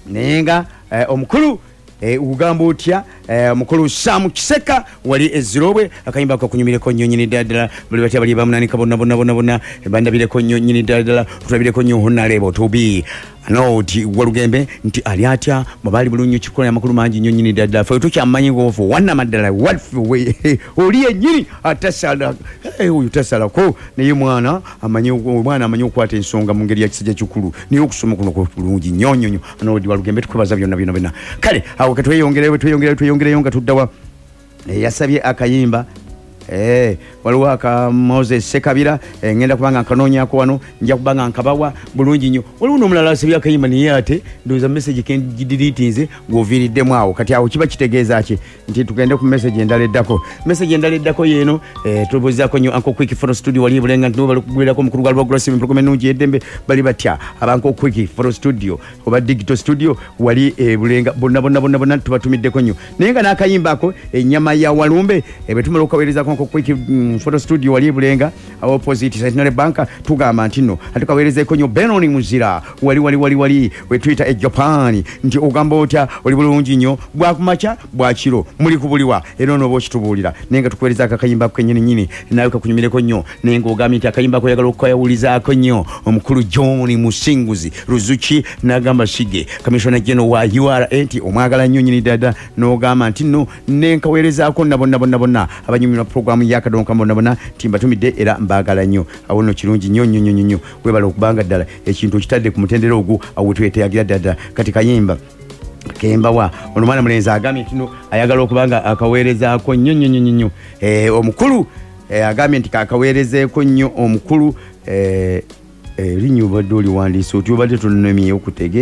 nenga omukulu ugamba otya mukulu Sam Kiseka wali ezirobwe akayimba ko kunyumireko nnyo nyini dadala bali batya bali bamunanika bonna bandabireko nnyo nyini dadala tulabireko nnyo honalebo tobi anoti walugembe nti ali atya mabali bulunyo kikola amakulu mangi nnyo nyini dadala fe tukyamanyi gofu wanna madala we oli enyini atasala uyu tasala ko naye mwana amanyi okwata ensonga mu ngeri ya kisajja kikulu niyo okusoma kuno ko bulungi nnyo anoti walugembe tukubaza byonna kale awo tweyongere nga tuddawa yasabye akayimba waliwo aka Moses Sekabira ngenda kubanga nkanonyako wano nja kubanga nkabawa bulungi nnyo waliwo n'omulala asabye akayimba naye ate ndowooza message kendidiritinze ng'oviiriddemu awo kati awo kiba kitegeeza ki nti tugende ku message endala eddako yeeno tubuuzaako nnyo Uncle Quick Photo Studio wali bulenga nti bali kugwirako mukulu gwa Lubagula empologoma ennungi eddembe bali batya aba Uncle Quick Photo Studio oba Digital Studio wali bulenga bonna tubatumiddeko nnyo naye nga n'akayimba ako ennyama ya walumbe bwe tumala okukaweerezako Uncle Quick Photo Studio wali bulenga opposite Central Bank tugamba nti no atukaweerezeko nnyo Benoni Muzira wali we Twitter Japan nti ogamba otya oli bulungi nnyo bwakumacha bwakiro muli kubuliwa era ono bw'okitubuulira nenga tukuweereza akayimba kennyini nawe kakunyumireko nnyo nenga ogambye nti akayimba ko yagala okukayawulizaako nnyo omukulu John Musinguzi Ruzuki n'agamba Shige Commissioner General wa URA nti omwagala nnyo nyini dada n'ogamba nti no nenkaweerezaako bonna abanyumirwa program yakadonka mbona timbatumidde era mbagala nnyo awo no kirungi nnyo webala okubanga ddala ekintu kitadde ku mutendera ogwo awo tweteyagira ddala kati kayimba kembawa omwana mulenzi agambye nti no ayagala okubanga akaweerezaako nnyo omukulu agambye nti akaweerezeeko nnyo omukulu linnya obadde oliwandiisa oti obadde tonnemye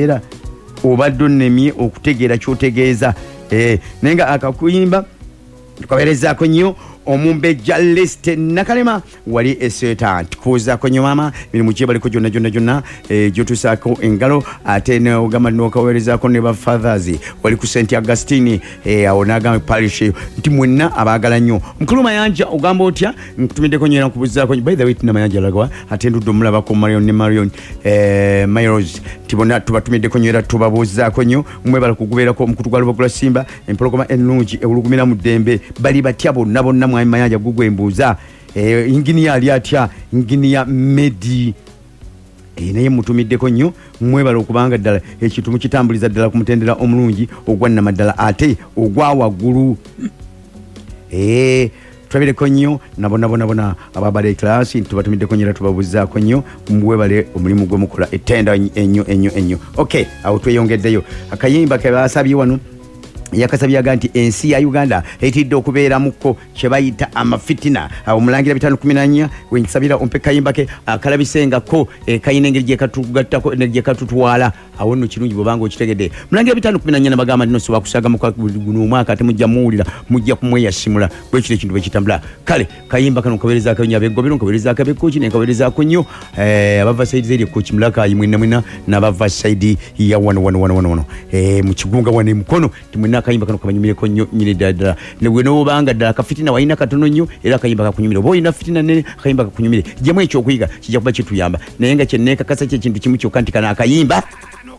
okutegeera kyotegeeza nenga akakuyimba tukaweerezaako nnyo Omumbejja Leste Nakalema wali eseta tukozaako nnyo mama mirimu kye baliko gyonna gyotusaako engalo ate n'ogamba n'okaweerezaako ne ba fathers wali ku St Augustine awo n'agamba parish nti mwenna abaagala nnyo mukulu Mayanja ogamba otya ntumiddeko nnyo era nkubuuzaako by the way tina Mayanja lagwa ate ndudde omulabako Marion Myros tibona tubatumiddeko nnyo era tubabuuzaako nnyo mwebala kugubeerako omukutu gwa Lubagula Simba empologoma ennungi ewulugumira mu ddembe bali batya bonna Mayanja gugwe mbuuza inginiya ali atya inginiya Medi naye mutumiddeko nnyo mwebala okubanga ddala ekintu mukitambuliza ddala ku mutendera omulungi ogwa Namaddala ate ogwa waggulu tulabireko nnyo nabona ababale klasi tubatumiddeko nnyo era tubabuuzaako nnyo mwebale omulimu gwe mukola ettenda ennyo okay awo tweyongeddeyo akayimba ke baasabye wano yakasabyaga nti ensi ya Uganda etidde okubeeramuko kye bayita amafitina omulangira 514 wenkisabira ompe kayimba ke akalabisengako kayina engeri gye katugattako gye katutwala awo nno kirungi bwobanga okitegedde mulangira 514 nabagamba nti nosobola kusaga guno omwaka ate mujja muwulira mujja kumweyasimula bwe kiri ekintu bwe kitambula kale kayimba kano nkaweerezaako nnyo ab'eggobero nkaweerezaako ab'ekkoki nenkaweerezaako nnyo abava saidi zeri ekkoki mulakayi mwena n'abava saidi ya wano mu kigunga wano emukono timwena akayimba kano kabanyumireko nnyo nyini ddala nebwe n'obanga ddala akafitina walina katono nnyo era akayimba kakunyumire oba olina fitina nene akayimba kakunyumire jjemu ekyokuyiga kijja kuba kituyamba naye nga kyenneekakasa kyekintu kimu kyokka nti kana akayimba